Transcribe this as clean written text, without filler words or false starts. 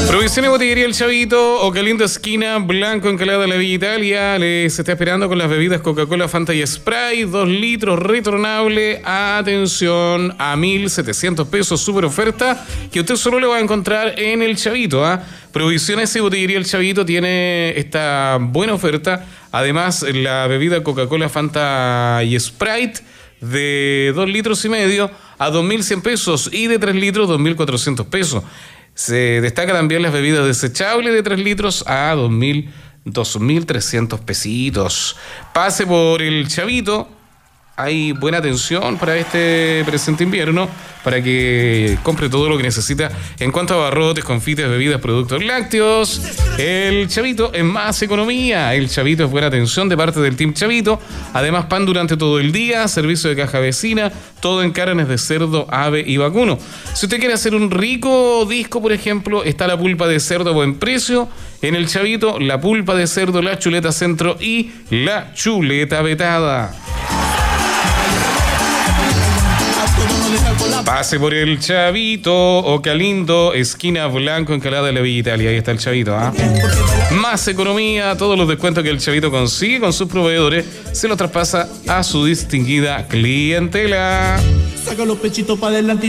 Provisiones Botillería El Chavito, o qué linda esquina, Blanco, Encalada de la Villa Italia. Les está esperando con las bebidas Coca-Cola, Fanta y Sprite, 2 litros, retornable. Atención, a 1.700 pesos, super oferta, que usted solo le va a encontrar en El Chavito. Provisiones y Botillería El Chavito tiene esta buena oferta. Además, la bebida Coca-Cola, Fanta y Sprite de 2 litros y medio a 2.100 pesos y de 3 litros 2.400 pesos. Se destaca también las bebidas desechables de 3 litros a 2.300 pesitos. Pase por El Chavito. Hay buena atención para este presente invierno, para que compre todo lo que necesita en cuanto a abarrotes, confites, bebidas, productos lácteos. El Chavito es más economía. El Chavito es buena atención de parte del Team Chavito. Además, pan durante todo el día, servicio de caja vecina, todo en carnes de cerdo, ave y vacuno. Si usted quiere hacer un rico disco, por ejemplo, está la pulpa de cerdo a buen precio. En El Chavito, la pulpa de cerdo, la chuleta centro y la chuleta vetada. Pase por El Chavito, o qué lindo, esquina Blanco, Encalada de la Villa Italia. Ahí está El Chavito, Más economía, todos los descuentos que El Chavito consigue con sus proveedores se los traspasa a su distinguida clientela. Saca los pechitos para adelante.